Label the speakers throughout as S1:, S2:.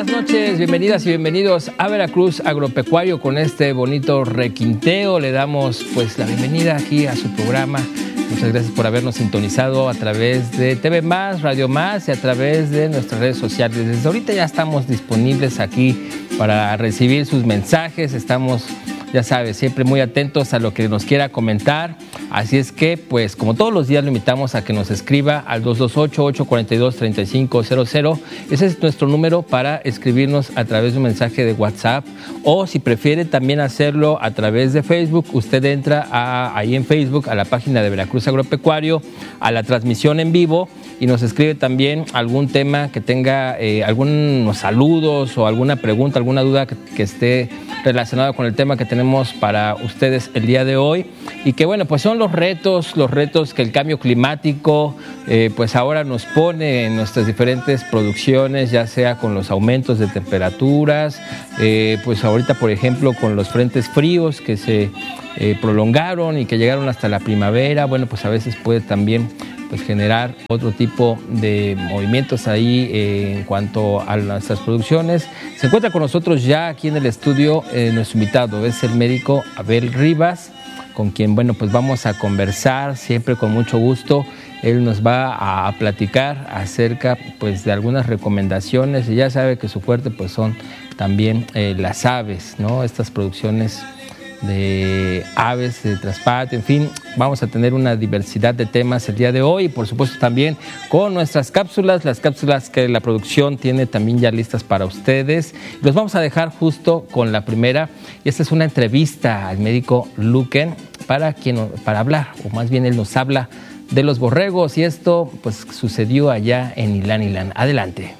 S1: buenas noches, bienvenidas y bienvenidos a Veracruz Agropecuario con este bonito requinteo. Le damos pues la bienvenida aquí a su programa. Muchas gracias por habernos sintonizado a través de TV Más, Radio Más y a través de nuestras redes sociales. Desde ahorita ya estamos disponibles aquí para recibir sus mensajes. Estamos, ya sabes, siempre muy atentos a lo que nos quiera comentar. Así es que, pues, como todos los días, lo invitamos a que nos escriba al 228-842-3500. Ese es nuestro número para escribirnos a través de un mensaje de WhatsApp. O si prefiere también hacerlo a través de Facebook, usted entra ahí en Facebook a la página de Veracruz Agropecuario, a la transmisión en vivo, y nos escribe también algún tema que tenga algunos saludos o alguna pregunta, alguna duda que esté relacionada con el tema que tenemos para ustedes el día de hoy. Y que bueno, pues son los retos que el cambio climático pues ahora nos pone en nuestras diferentes producciones, ya sea con los aumentos de temperaturas, pues ahorita por ejemplo con los frentes fríos que se prolongaron y que llegaron hasta la primavera. Bueno, pues a veces puede también pues generar otro tipo de movimientos ahí en cuanto a nuestras producciones. Se encuentra con nosotros ya aquí en el estudio nuestro invitado, es el médico Abel Rivas, con quien, bueno, pues vamos a conversar siempre con mucho gusto. Él nos va a platicar acerca, pues, de algunas recomendaciones, y ya sabe que su fuerte, pues, son también las aves, ¿no? Estas producciones de aves, de traspatio, en fin, vamos a tener una diversidad de temas el día de hoy, y por supuesto también con nuestras cápsulas, las cápsulas que la producción tiene también ya listas para ustedes. Los vamos a dejar justo con la primera, y esta es una entrevista al médico Luquen para hablar, o más bien él nos habla de los borregos, y esto pues sucedió allá en Ilán. Adelante.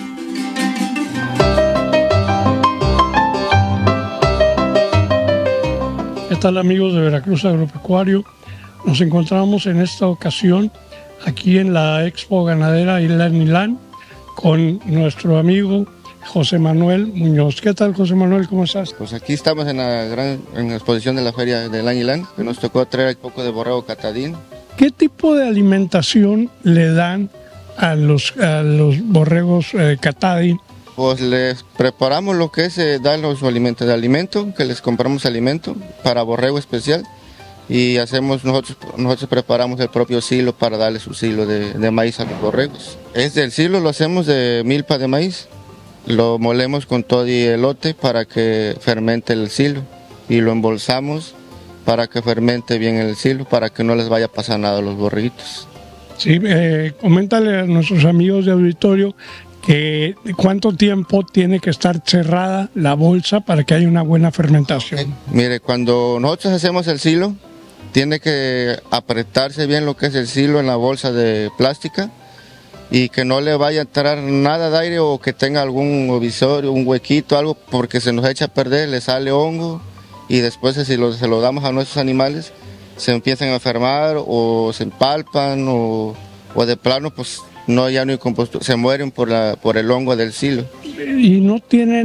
S2: ¿Qué tal, amigos de Veracruz Agropecuario? Nos encontramos en esta ocasión aquí en la Expo Ganadera Ilán con nuestro amigo José Manuel Muñoz. ¿Qué tal, José Manuel? ¿Cómo estás?
S3: Pues aquí estamos en la exposición de la feria de Ilán, que nos tocó traer un poco de borrego catadín.
S2: ¿Qué tipo de alimentación le dan a los borregos catadín?
S3: Pues les preparamos lo que es darles su alimento, que les compramos alimento para borrego especial, y nosotros preparamos el propio silo para darle su silo de maíz a los borregos. El silo lo hacemos de milpa de maíz, lo molemos con todo y elote para que fermente el silo, y lo embolsamos para que fermente bien el silo, para que no les vaya a pasar nada a los borreguitos.
S2: Sí, coméntale a nuestros amigos de auditorio ¿cuánto tiempo tiene que estar cerrada la bolsa para que haya una buena fermentación?
S3: Okay. Mire, cuando nosotros hacemos el silo, tiene que apretarse bien lo que es el silo en la bolsa de plástica, y que no le vaya a entrar nada de aire, o que tenga algún ovisorio, un huequito, algo, porque se nos echa a perder, le sale hongo, y después si se lo damos a nuestros animales, se empiezan a enfermar o se empalpan, o de plano pues no hay compostura, se mueren por el hongo del silo.
S2: ¿Y no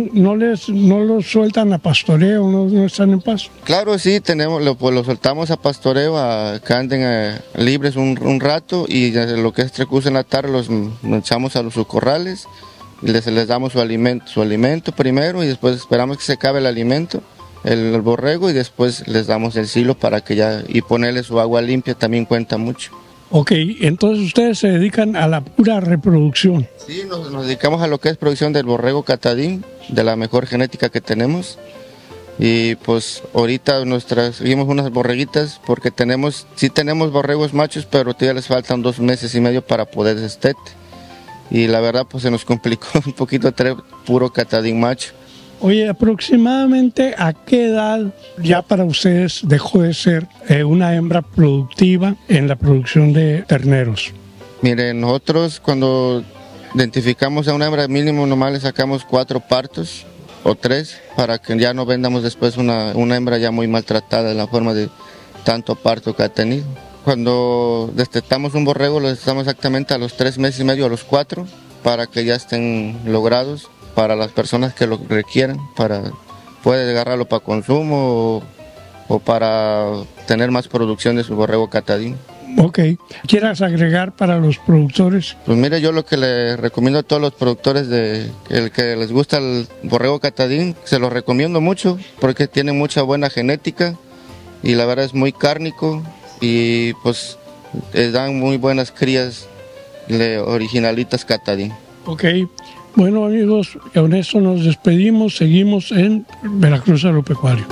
S2: los sueltan a pastoreo, no están en pasto?
S3: Claro, sí, lo soltamos a pastoreo, a que anden libres un rato, y lo que es transcurso en la tarde los echamos a sus corrales, y les damos su alimento primero, y después esperamos que se acabe el alimento, el borrego, y después les damos el silo y ponerle su agua limpia también cuenta mucho.
S2: Ok, entonces ustedes se dedican a la pura reproducción.
S3: Sí, nos dedicamos a lo que es producción del borrego catadín, de la mejor genética que tenemos. Y pues ahorita seguimos unas borreguitas, porque sí tenemos borregos machos, pero todavía les faltan 2 meses y medio para poder destete. Y la verdad pues se nos complicó un poquito traer puro catadín macho.
S2: Oye, aproximadamente ¿a qué edad ya para ustedes dejó de ser una hembra productiva en la producción de terneros?
S3: Mire, nosotros cuando identificamos a una hembra mínimo nomás le sacamos 4 partos o 3, para que ya no vendamos después una hembra ya muy maltratada en la forma de tanto parto que ha tenido. Cuando destetamos un borrego lo destetamos exactamente a los 3 meses y medio, a los 4, para que ya estén logrados para las personas que lo requieran, puede agarrarlo para consumo o para tener más producción de su borrego catadín.
S2: Ok. ¿Quieras agregar para los productores?
S3: Pues mire, yo lo que le recomiendo a todos los productores el que les gusta el borrego catadín, se los recomiendo mucho porque tiene mucha buena genética y la verdad es muy cárnico y pues dan muy buenas crías de originalitas catadín.
S2: Ok. Bueno, amigos, con eso nos despedimos. Seguimos en Veracruz Agropecuario.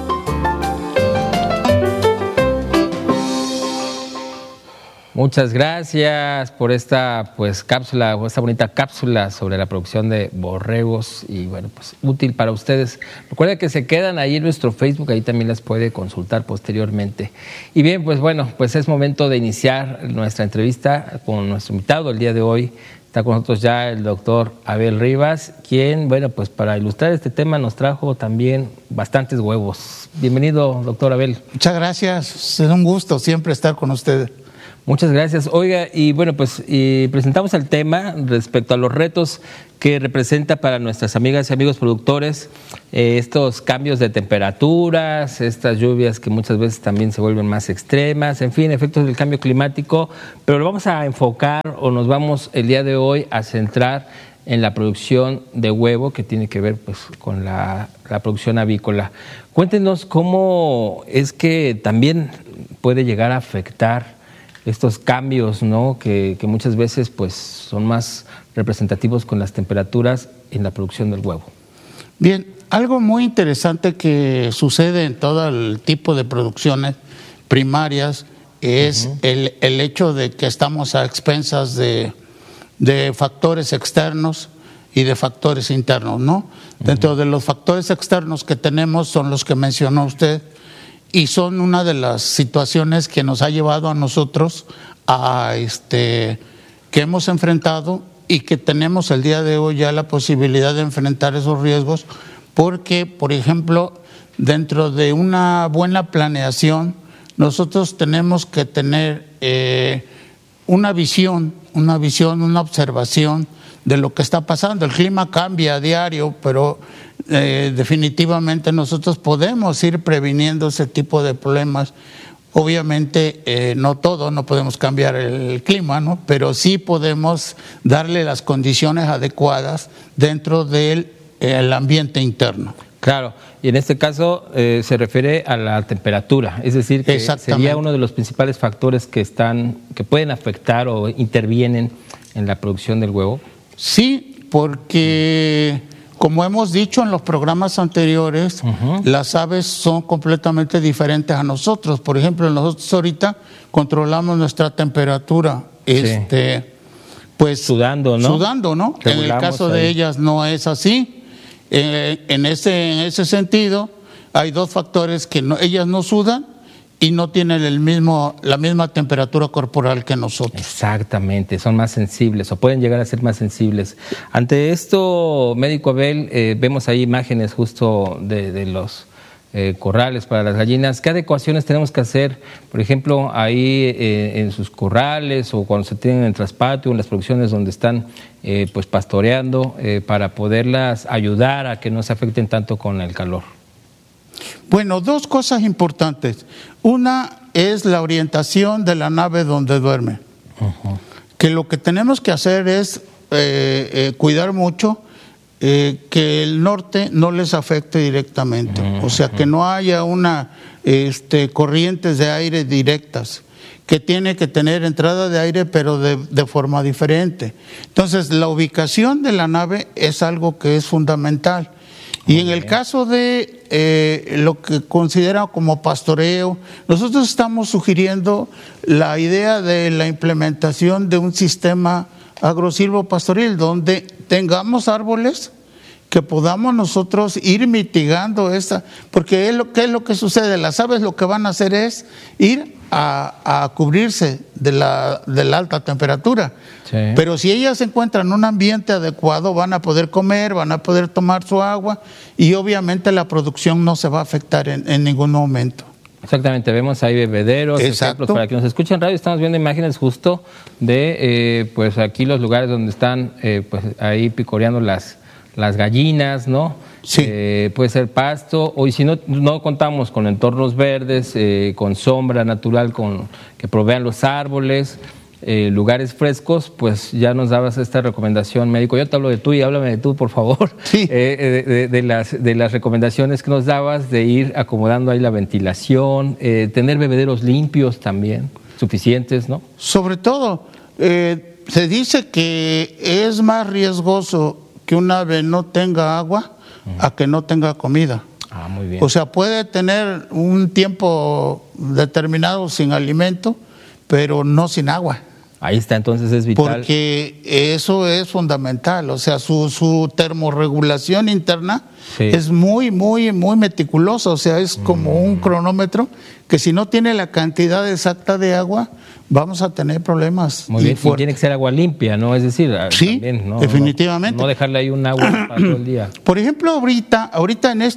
S1: Muchas gracias por esta cápsula, o esta bonita cápsula sobre la producción de borregos y bueno, pues útil para ustedes. Recuerden que se quedan ahí en nuestro Facebook, ahí también las puede consultar posteriormente. Y bien, pues es momento de iniciar nuestra entrevista con nuestro invitado el día de hoy. Está con nosotros ya el doctor Abel Rivas, quien, bueno, pues para ilustrar este tema nos trajo también bastantes huevos. Bienvenido, doctor Abel.
S4: Muchas gracias, es un gusto siempre estar con ustedes.
S1: Muchas gracias. Oiga, y bueno, pues presentamos el tema respecto a los retos que representa para nuestras amigas y amigos productores estos cambios de temperaturas, estas lluvias que muchas veces también se vuelven más extremas, en fin, efectos del cambio climático, pero lo vamos a enfocar o nos vamos el día de hoy a centrar en la producción de huevo que tiene que ver pues con la producción avícola. Cuéntenos cómo es que también puede llegar a afectar estos cambios, ¿no? que muchas veces pues son más representativos con las temperaturas en la producción del huevo.
S4: Bien, algo muy interesante que sucede en todo el tipo de producciones primarias es el hecho de que estamos a expensas de factores externos y de factores internos, ¿no? Dentro de los factores externos que tenemos son los que mencionó usted, y son una de las situaciones que nos ha llevado a nosotros a que hemos enfrentado y que tenemos el día de hoy ya la posibilidad de enfrentar esos riesgos, porque, por ejemplo, dentro de una buena planeación, nosotros tenemos que tener una visión, una observación de lo que está pasando. El clima cambia a diario, pero definitivamente nosotros podemos ir previniendo ese tipo de problemas. Obviamente no podemos cambiar el clima, ¿no? Pero sí podemos darle las condiciones adecuadas dentro del ambiente interno.
S1: Claro, y en este caso se refiere a la temperatura, es decir, que sería uno de los principales factores que pueden afectar o intervienen en la producción del huevo.
S4: Sí, porque como hemos dicho en los programas anteriores, las aves son completamente diferentes a nosotros. Por ejemplo, nosotros ahorita controlamos nuestra temperatura, pues
S1: sudando, ¿no?
S4: Regulamos. En el caso de ellas no es así. En ese sentido, hay dos factores que ellas no sudan y no tienen la misma temperatura corporal que nosotros.
S1: Exactamente, son más sensibles o pueden llegar a ser más sensibles. Ante esto, médico Abel, vemos ahí imágenes justo de los corrales para las gallinas. ¿Qué adecuaciones tenemos que hacer, por ejemplo, ahí en sus corrales o cuando se tienen en el traspatio, en las producciones donde están pues pastoreando, para poderlas ayudar a que no se afecten tanto con el calor?
S4: Bueno, dos cosas importantes. Una es la orientación de la nave donde duerme. Que lo que tenemos que hacer es cuidar mucho que el norte no les afecte directamente. O sea, que no haya corrientes de aire directas, que tiene que tener entrada de aire pero de forma diferente. Entonces, la ubicación de la nave es algo que es fundamental. Y en el caso de lo que considera como pastoreo, nosotros estamos sugiriendo la idea de la implementación de un sistema agrosilvopastoril donde tengamos árboles que podamos nosotros ir mitigando porque ¿qué es lo que sucede? Las aves lo que van a hacer es ir a cubrirse de la alta temperatura. Sí. Pero si ellas se encuentran en un ambiente adecuado, van a poder comer, van a poder tomar su agua y obviamente la producción no se va a afectar en ningún momento.
S1: Exactamente, vemos ahí bebederos, ejemplos. Para quienes nos escuchan en radio, estamos viendo imágenes justo de pues aquí los lugares donde están pues ahí picoreando las las gallinas, ¿no?
S4: Sí.
S1: Puede ser pasto, o y si no contamos con entornos verdes, con sombra natural, que provean los árboles, lugares frescos, pues ya nos dabas esta recomendación, médico. Yo te hablo de tú y háblame de tú, por favor.
S4: Sí.
S1: De las recomendaciones que nos dabas de ir acomodando ahí la ventilación, tener bebederos limpios también, suficientes, ¿no?
S4: Sobre todo, se dice que es más riesgoso que un ave no tenga agua a que no tenga comida.
S1: Ah, muy bien.
S4: O sea, puede tener un tiempo determinado sin alimento, pero no sin agua.
S1: Ahí está, entonces es vital.
S4: Porque eso es fundamental. O sea, su termorregulación interna es muy, muy, muy meticulosa. O sea, es como un cronómetro que si no tiene la cantidad exacta de agua, vamos a tener problemas.
S1: Muy bien, y tiene que ser agua limpia, ¿no? Es decir,
S4: sí,
S1: también, ¿no?
S4: definitivamente.
S1: No dejarle ahí un agua para todo el día.
S4: Por ejemplo, ahorita en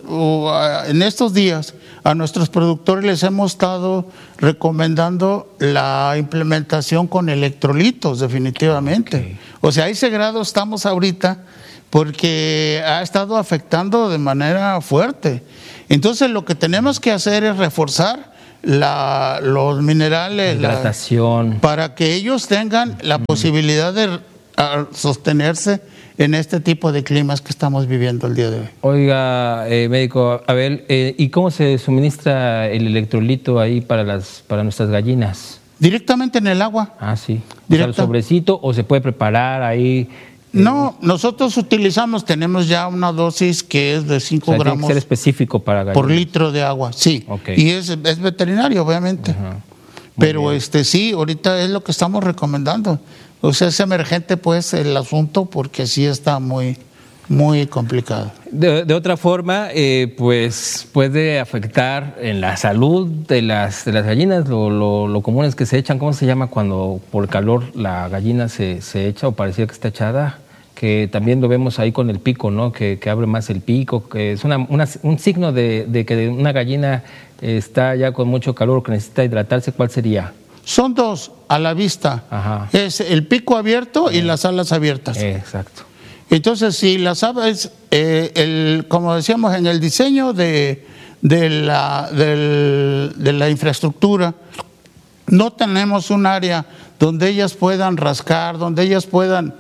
S4: estos días, a nuestros productores les hemos estado recomendando la implementación con electrolitos, definitivamente.
S1: Okay.
S4: O sea, a ese grado estamos ahorita porque ha estado afectando de manera fuerte. Entonces, lo que tenemos que hacer es reforzar los minerales,
S1: hidratación,
S4: para que ellos tengan la posibilidad de sostenerse en este tipo de climas que estamos viviendo el día de hoy.
S1: Oiga, médico Abel, ¿y cómo se suministra el electrolito ahí para nuestras gallinas?
S4: Directamente en el agua.
S1: Ah, sí. O sea, el sobrecito, o se puede preparar ahí.
S4: No, nosotros tenemos ya una dosis que es de 5 gramos.
S1: Tiene que ser específico para gallinas.
S4: Por litro de agua, sí.
S1: Okay.
S4: Y es veterinario, obviamente.
S1: Ajá.
S4: Pero sí, ahorita es lo que estamos recomendando. O sea, es emergente pues el asunto porque sí está muy, muy complicado.
S1: De otra forma, pues puede afectar en la salud de las gallinas. Lo común es que se echan, ¿cómo se llama cuando por calor la gallina se echa o parecía que está echada? Que también lo vemos ahí con el pico, ¿no? Que abre más el pico, que es un signo de que una gallina está ya con mucho calor o que necesita hidratarse. ¿Cuál sería?
S4: Son dos a la vista.
S1: Ajá.
S4: Es el pico abierto y las alas abiertas.
S1: Exacto.
S4: Entonces, si las aves, como decíamos en el diseño de la infraestructura, no tenemos un área donde ellas puedan rascar, donde ellas puedan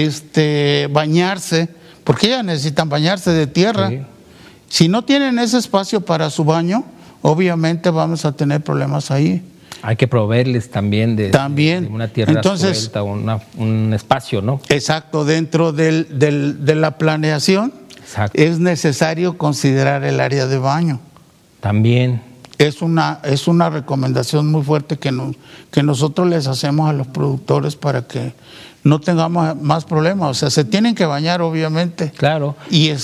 S4: bañarse, porque ellas necesitan bañarse de tierra.
S1: Sí.
S4: Si no tienen ese espacio para su baño, obviamente vamos a tener problemas ahí.
S1: Hay que proveerles también de una tierra suelta, un espacio, ¿no?
S4: Exacto, dentro de la planeación.
S1: Exacto.
S4: Es necesario considerar el área de baño.
S1: También.
S4: Es una recomendación muy fuerte que nosotros les hacemos a los productores para que no tengamos más problemas. O sea, se tienen que bañar, obviamente.
S1: Claro.
S4: Y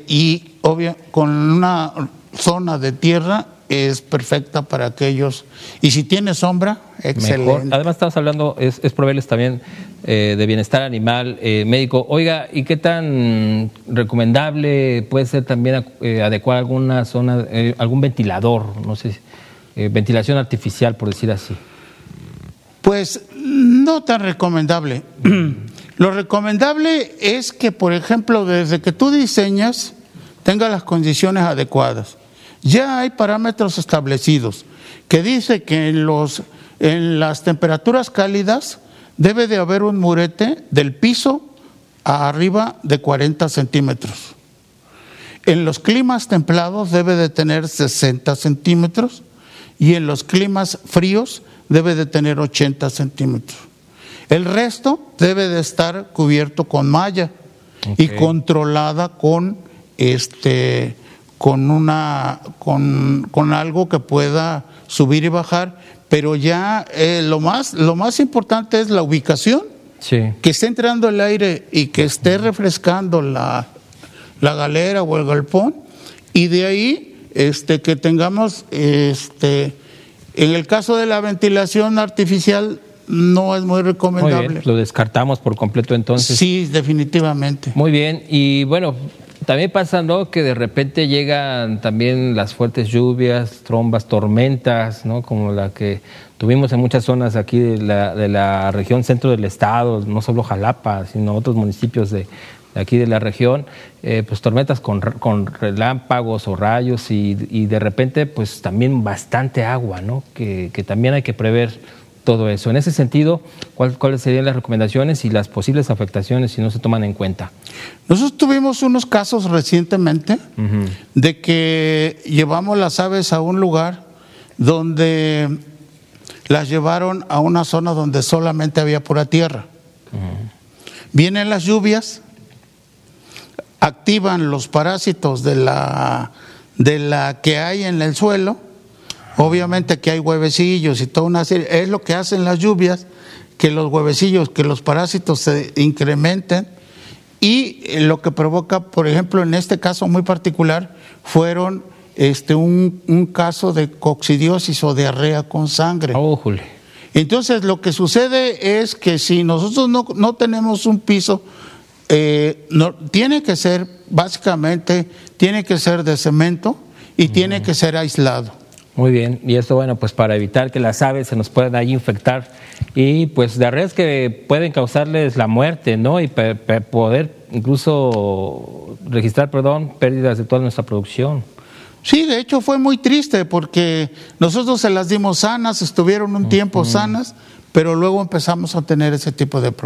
S4: con una zona de tierra es perfecta para aquellos. Y si tiene sombra, excelente.
S1: Mejor. Además, estamos hablando, es proveerles también de bienestar animal, médico. Oiga, ¿y qué tan recomendable puede ser también adecuar alguna zona, algún ventilador, no sé, ventilación artificial, por decir así?
S4: Pues no tan recomendable. Lo recomendable es que, por ejemplo, desde que tú diseñas, tenga las condiciones adecuadas. Ya hay parámetros establecidos que dice que en las temperaturas cálidas debe de haber un murete del piso a arriba de 40 centímetros. En los climas templados debe de tener 60 centímetros y en los climas fríos debe de tener 80 centímetros. El resto debe de estar cubierto con malla y controlada con algo que pueda subir y bajar, pero ya lo más importante es la ubicación,
S1: sí,
S4: que esté entrando el aire y que esté refrescando la galera o el galpón, y de ahí que tengamos en el caso de la ventilación artificial no es muy recomendable.
S1: Muy bien, lo descartamos por completo entonces.
S4: Sí, definitivamente.
S1: Muy bien, y bueno, también pasa, ¿no?, que de repente llegan también las fuertes lluvias, trombas, tormentas, ¿no?, como la que tuvimos en muchas zonas aquí de la región centro del estado, no solo Jalapa, sino otros municipios de aquí de la región, pues tormentas con relámpagos o rayos y de repente pues también bastante agua, ¿no? Que también hay que prever todo eso. En ese sentido, ¿cuáles serían las recomendaciones y las posibles afectaciones si no se toman en cuenta?
S4: Nosotros tuvimos unos casos recientemente de que llevamos las aves a un lugar donde las llevaron a una zona donde solamente había pura tierra. Vienen las lluvias, activan los parásitos de la que hay en el suelo. Obviamente que hay huevecillos y toda una serie. Es lo que hacen las lluvias, que los huevecillos, que los parásitos se incrementen, y lo que provoca, por ejemplo, en este caso muy particular, fueron un caso de coccidiosis o diarrea con sangre. Entonces lo que sucede es que si nosotros no tenemos un piso, tiene que ser, básicamente, tiene que ser de cemento y tiene que ser aislado.
S1: Muy bien, y esto, bueno, pues para evitar que las aves se nos puedan ahí infectar y pues diarreas que pueden causarles la muerte, ¿no? Y poder incluso registrar, pérdidas de toda nuestra producción.
S4: Sí, de hecho fue muy triste porque nosotros se las dimos sanas, estuvieron un tiempo sanas, pero luego empezamos a tener ese tipo de problemas.